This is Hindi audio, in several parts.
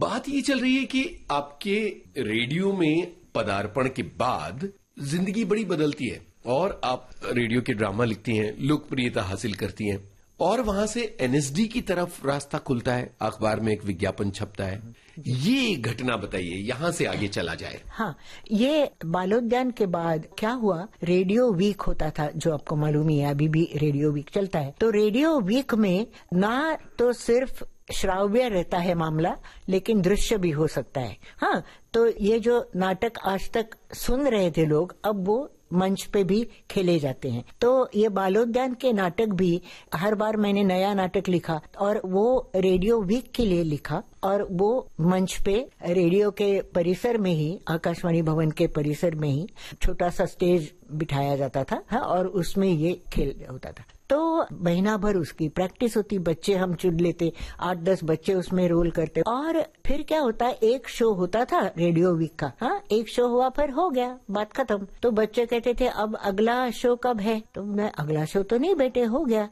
बात ये चल रही है कि आपके रेडियो में पदार्पण के बाद जिंदगी बड़ी बदलती है और आप रेडियो के ड्रामा लिखती हैं, लोकप्रियता हासिल करती हैं और वहां से एनएसडी की तरफ रास्ता खुलता है, अखबार में एक विज्ञापन छपता है। ये घटना बताइए, यहां से आगे चला जाए। हाँ, ये बालोद्यान के बाद क्या हुआ, रेडियो वीक होता था, जो आपको मालूम ही है, अभी भी रेडियो वीक चलता है। तो रेडियो वीक में ना तो सिर्फ श्राव्य रहता है मामला, लेकिन दृश्य भी हो सकता है। हाँ, तो ये जो नाटक आज तक सुन रहे थे लोग, अब वो मंच पे भी खेले जाते हैं। तो ये बालोद्यान के नाटक भी, हर बार मैंने नया नाटक लिखा और वो रेडियो वीक के लिए लिखा और वो मंच पे रेडियो के परिसर में ही, आकाशवाणी भवन के परिसर में ही छोटा सा स्टेज बिठाया जाता था। हाँ, और उसमें ये खेल होता था। तो महीना भर उसकी प्रैक्टिस होती, बच्चे हम चुन लेते, 8-10 बच्चे उसमें रोल करते और फिर क्या होता है, एक शो होता था रेडियो वीक का। हाँ, एक शो हुआ, फिर हो गया, बात खत्म। तो बच्चे कहते थे अब अगला शो कब है? तो मैं, अगला शो तो नहीं बेटे, हो गया।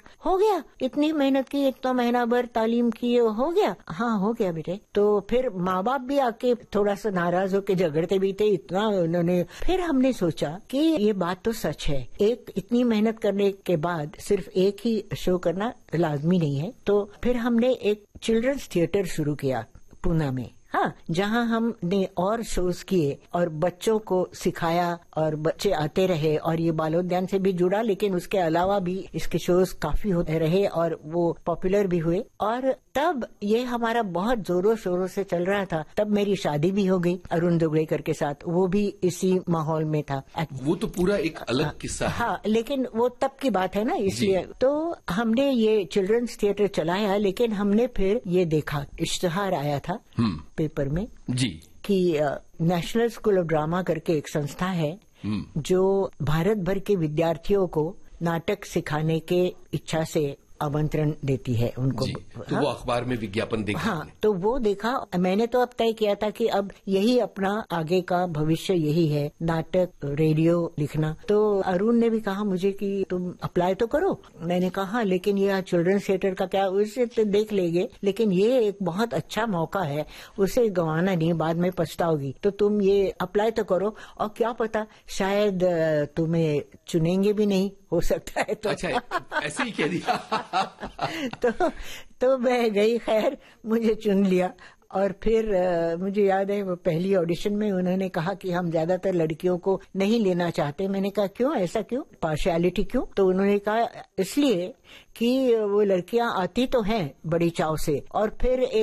इतनी मेहनत की, इतना महीना भर तालीम की, हो गया। हाँ, हो गया बेटे। तो फिर माँ बाप भी आके थोड़ा सा नाराज होके झगड़ते भी थे, इतना उन्होंने। फिर हमने सोचा कि ये बात तो सच है, एक इतनी मेहनत करने के बाद सिर्फ एक ही शो करना लाजमी नहीं है। तो फिर हमने एक चिल्ड्रंस थिएटर शुरू किया पूना में। हाँ, जहाँ हमने और शोज किए और बच्चों को सिखाया और बच्चे आते रहे और ये बालोद्यान से भी जुड़ा, लेकिन उसके अलावा भी इसके शोज काफी होते रहे और वो पॉपुलर भी हुए। और तब ये हमारा बहुत जोरों शोरों से चल रहा था। तब मेरी शादी भी हो गई अरुण दुगड़ेकर के साथ, वो भी इसी माहौल में था। वो तो पूरा एक अलग किस्सा है। हाँ, लेकिन वो तब की बात है ना, इसलिए तो हमने ये चिल्ड्रंस थिएटर चलाया। लेकिन हमने फिर ये देखा, इश्तिहार आया था पेपर में जी कि नेशनल स्कूल ऑफ ड्रामा करके एक संस्था है जो भारत भर के विद्यार्थियों को नाटक सिखाने के इच्छा से आमंत्रण देती है उनको। तो हाँ? वो अखबार में विज्ञापन देखा। हाँ, तो वो देखा। मैंने तो अब तय किया था कि अब यही अपना आगे का भविष्य यही है, नाटक, रेडियो लिखना। तो अरुण ने भी कहा मुझे कि तुम अप्लाई तो करो। मैंने कहा लेकिन ये चिल्ड्रंस थिएटर का क्या, उसे तो देख लेंगे, लेकिन ये एक बहुत अच्छा मौका है, उसे गंवाना नहीं, बाद में पछताओगी। तो तुम ये अप्लाई तो करो और क्या पता शायद तुम्हें चुनेंगे भी नहीं, हो सकता है। तो अच्छा, ऐसे ही कह दिया। तो मैं गई, खैर मुझे चुन लिया। और फिर मुझे याद है वो पहली ऑडिशन में उन्होंने कहा कि हम ज्यादातर लड़कियों को नहीं लेना चाहते। मैंने कहा क्यों, ऐसा क्यों, पार्शियलिटी क्यों? तो उन्होंने कहा इसलिए कि वो लड़कियां आती तो हैं बड़ी चाव से और फिर एक